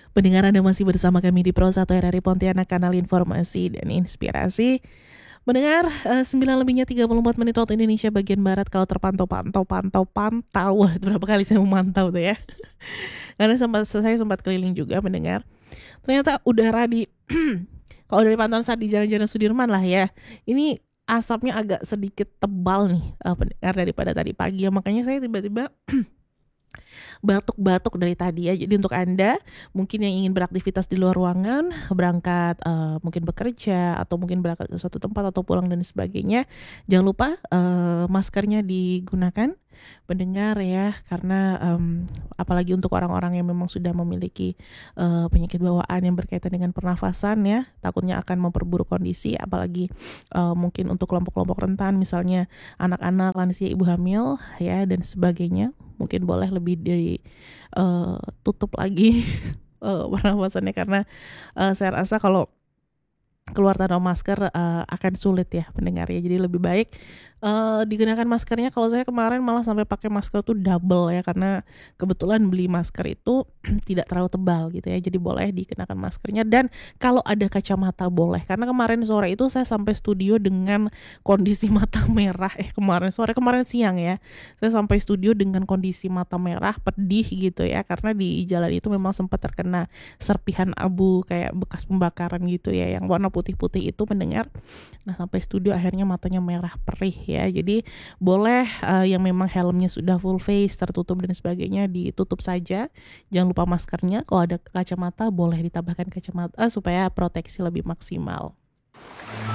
Pendengar, Anda masih bersama kami di Pro 1 RRI Pontianak, kanal informasi dan inspirasi. Mendengar 9 lebihnya 34 menit waktu Indonesia bagian Barat. Kalau terpantau, wah berapa kali saya memantau tuh ya. Karena saya sempat keliling juga mendengar. Ternyata udara di kalau dari pantauan saat di Jalan-Jalan Sudirman lah ya, ini asapnya agak sedikit tebal nih, pendengar, daripada tadi pagi ya. Makanya saya tiba-tiba batuk-batuk dari tadi ya. Jadi untuk Anda mungkin yang ingin beraktivitas di luar ruangan, berangkat mungkin bekerja atau mungkin berangkat ke suatu tempat atau pulang dan sebagainya, jangan lupa maskernya digunakan, pendengar ya, karena apalagi untuk orang-orang yang memang sudah memiliki penyakit bawaan yang berkaitan dengan pernafasan ya, takutnya akan memperburuk kondisi, apalagi mungkin untuk kelompok-kelompok rentan, misalnya anak-anak, lansia, ibu hamil ya dan sebagainya. Mungkin boleh lebih ditutup lagi pernafasannya, karena saya rasa kalau keluar tanpa masker akan sulit ya pendengar ya. Jadi lebih baik digunakan maskernya. Kalau saya kemarin malah sampai pakai masker tuh double ya, karena kebetulan beli masker itu tidak terlalu tebal gitu ya. Jadi boleh dikenakan maskernya, dan kalau ada kacamata boleh, karena kemarin sore itu saya sampai studio dengan kondisi mata merah. Kemarin siang ya, saya sampai studio dengan kondisi mata merah pedih gitu ya, karena di jalan itu memang sempat terkena serpihan abu kayak bekas pembakaran gitu ya, yang warna putih-putih itu mendengar. Nah sampai studio akhirnya matanya merah perih ya. Jadi boleh yang memang helmnya sudah full face, tertutup dan sebagainya, ditutup saja. Jangan lupa maskernya. Kalau ada kacamata boleh ditambahkan kacamata supaya proteksi lebih maksimal.